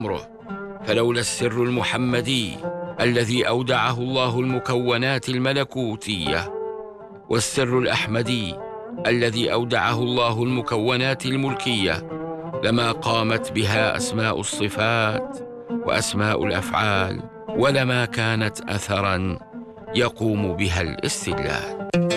أمره. فلولا السر المحمدي الذي أودعه الله المكونات الملكوتية، والسر الأحمدي الذي أودعه الله المكونات الملكية، لما قامت بها أسماء الصفات وأسماء الأفعال، ولما كانت أثراً يقوم بها الاستدلال.